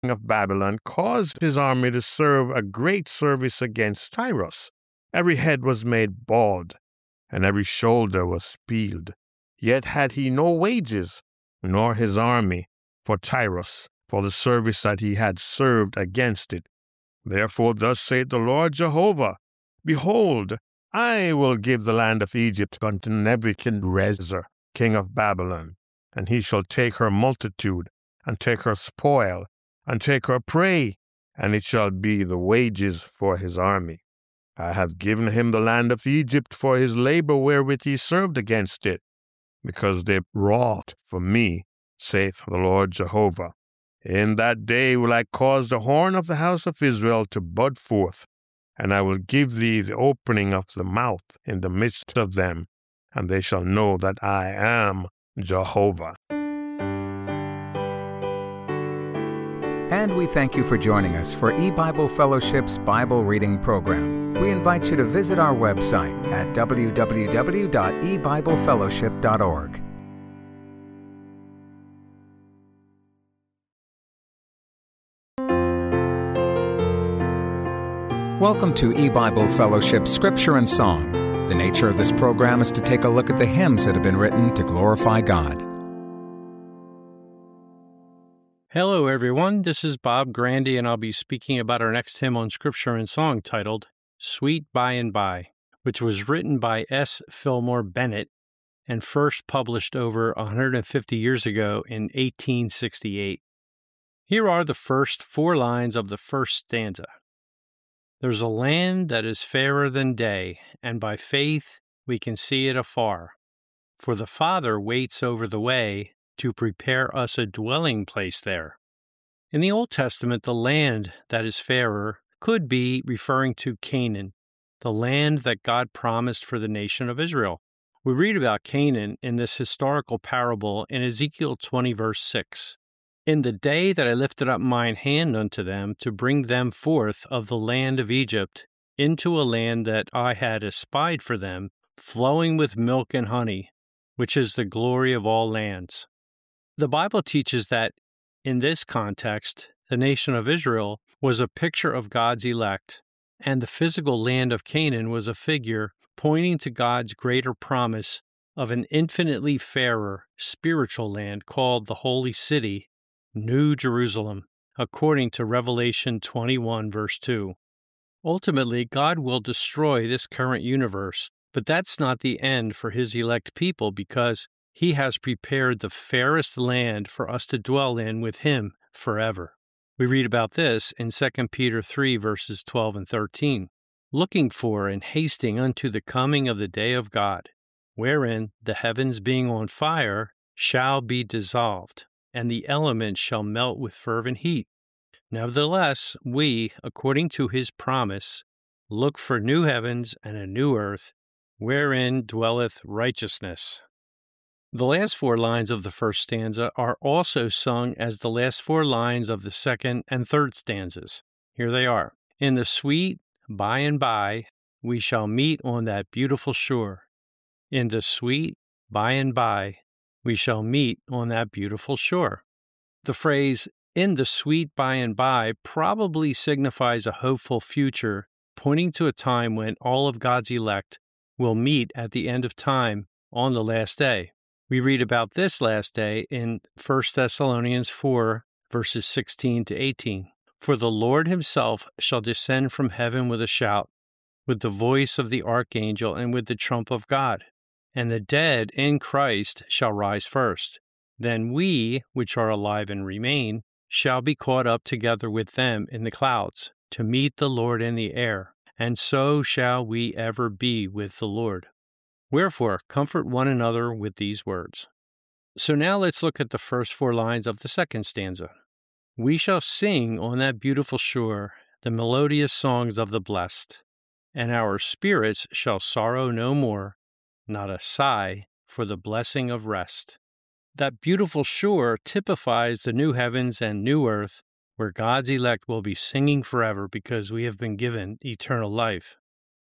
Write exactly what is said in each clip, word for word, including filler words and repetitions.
of Babylon caused his army to serve a great service against Tyrus. Every head was made bald, and every shoulder was peeled. Yet had he no wages, nor his army, for Tyrus, for the service that he had served against it. Therefore thus saith the Lord Jehovah, Behold, I will give the land of Egypt unto Nebuchadnezzar, king of Babylon, and he shall take her multitude, and take her spoil, and take her prey, and it shall be the wages for his army. I have given him the land of Egypt for his labor wherewith he served against it, because they wrought for me, saith the Lord Jehovah. In that day will I cause the horn of the house of Israel to bud forth, and I will give thee the opening of the mouth in the midst of them, and they shall know that I am Jehovah. And we thank you for joining us for E-Bible Fellowship's Bible Reading Program. We invite you to visit our website at w w w dot e bible fellowship dot org. Welcome to E-Bible Fellowship Scripture and Song. The nature of this program is to take a look at the hymns that have been written to glorify God. Hello, everyone. This is Bob Grandy, and I'll be speaking about our next hymn on Scripture and Song titled Sweet By and By, which was written by S. Fillmore Bennett and first published over one hundred fifty years ago in eighteen sixty-eight. Here are the first four lines of the first stanza. There's a land that is fairer than day, and by faith we can see it afar. For the Father waits over the way to prepare us a dwelling place there. In the Old Testament, the land that is fairer could be referring to Canaan, the land that God promised for the nation of Israel. We read about Canaan in this historical parable in Ezekiel twenty, verse six. In the day that I lifted up mine hand unto them to bring them forth of the land of Egypt into a land that I had espied for them, flowing with milk and honey, which is the glory of all lands. The Bible teaches that, in this context, the nation of Israel was a picture of God's elect, and the physical land of Canaan was a figure pointing to God's greater promise of an infinitely fairer spiritual land called the Holy City, New Jerusalem, according to Revelation twenty-one, verse two. Ultimately, God will destroy this current universe, but that's not the end for His elect people because He has prepared the fairest land for us to dwell in with Him forever. We read about this in Second Peter three, verses twelve and thirteen. Looking for and hasting unto the coming of the day of God, wherein the heavens being on fire shall be dissolved, and the elements shall melt with fervent heat. Nevertheless, we, according to His promise, look for new heavens and a new earth, wherein dwelleth righteousness. The last four lines of the first stanza are also sung as the last four lines of the second and third stanzas. Here they are. In the sweet by and by, we shall meet on that beautiful shore. In the sweet by and by, we shall meet on that beautiful shore. The phrase, in the sweet by and by, probably signifies a hopeful future, pointing to a time when all of God's elect will meet at the end of time on the last day. We read about this last day in First Thessalonians four, verses sixteen to eighteen. For the Lord Himself shall descend from heaven with a shout, with the voice of the archangel, and with the trump of God. And the dead in Christ shall rise first. Then we, which are alive and remain, shall be caught up together with them in the clouds, to meet the Lord in the air. And so shall we ever be with the Lord. Wherefore, comfort one another with these words. So now let's look at the first four lines of the second stanza. We shall sing on that beautiful shore the melodious songs of the blessed, and our spirits shall sorrow no more, not a sigh for the blessing of rest. That beautiful shore typifies the new heavens and new earth, where God's elect will be singing forever because we have been given eternal life.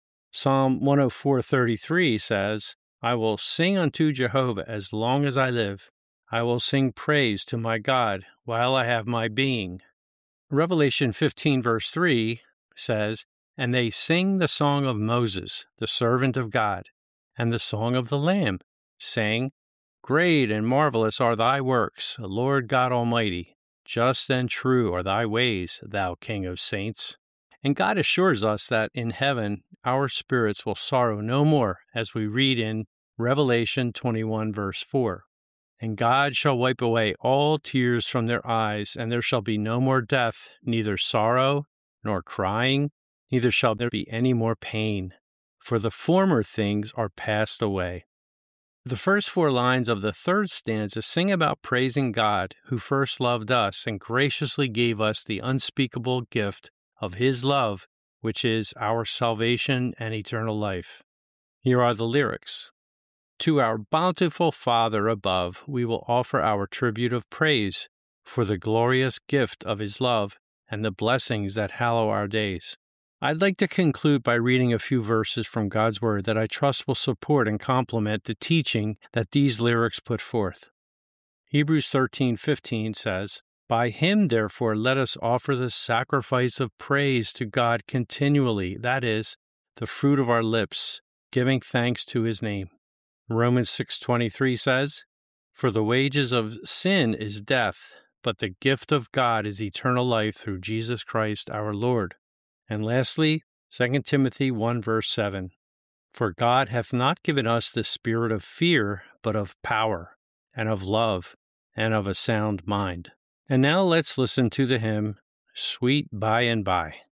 Psalm one oh four thirty-three says, I will sing unto Jehovah as long as I live. I will sing praise to my God while I have my being. Revelation fifteen, verse three says, "And they sing the song of Moses, the servant of God, and the song of the Lamb, saying, Great and marvelous are thy works, Lord God Almighty. Just and true are thy ways, thou King of saints." And God assures us that in heaven our spirits will sorrow no more, as we read in Revelation twenty-one, verse four. "And God shall wipe away all tears from their eyes, and there shall be no more death, neither sorrow, nor crying, neither shall there be any more pain, for the former things are passed away." The first four lines of the third stanza sing about praising God, who first loved us and graciously gave us the unspeakable gift of His love, which is our salvation and eternal life. Here are the lyrics. "To our bountiful Father above, we will offer our tribute of praise for the glorious gift of His love and the blessings that hallow our days." I'd like to conclude by reading a few verses from God's Word that I trust will support and complement the teaching that these lyrics put forth. Hebrews thirteen fifteen says, "By Him, therefore, let us offer the sacrifice of praise to God continually, that is, the fruit of our lips, giving thanks to His name." Romans six twenty-three says, "For the wages of sin is death, but the gift of God is eternal life through Jesus Christ our Lord." And lastly, Second Timothy one verse seven, "For God hath not given us the spirit of fear, but of power, and of love, and of a sound mind." And now let's listen to the hymn, "Sweet By and By."